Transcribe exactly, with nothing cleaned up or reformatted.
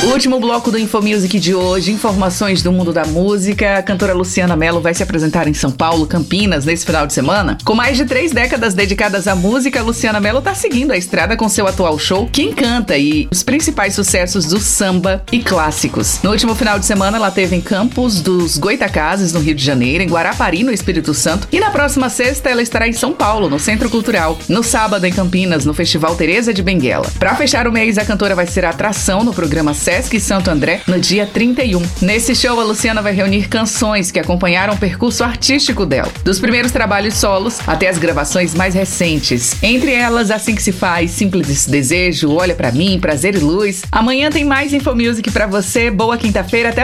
Último bloco do InfoMusic de hoje, informações do mundo da música. A cantora Luciana Mello vai se apresentar em São Paulo, Campinas, nesse final de semana. Com mais de três décadas dedicadas à música, a Luciana Mello está seguindo a estrada com seu atual show Quem Canta e os principais sucessos do samba e clássicos. No último final de semana, ela esteve em Campos dos Goitacazes, no Rio de Janeiro, em Guarapari, no Espírito Santo, e na próxima sexta ela estará em São Paulo, no Centro Cultural. No sábado, em Campinas, no Festival Teresa de Benguela. Para fechar o mês, a cantora vai ser a atração no programa Sesc Santo André, no dia trinta e um. Nesse show, a Luciana vai reunir canções que acompanharam o percurso artístico dela, dos primeiros trabalhos solos até as gravações mais recentes. Entre elas, Assim Que Se Faz, Simples Desejo, Olha Pra Mim, Prazer e Luz. Amanhã tem mais InfoMusic pra você. Boa quinta-feira, até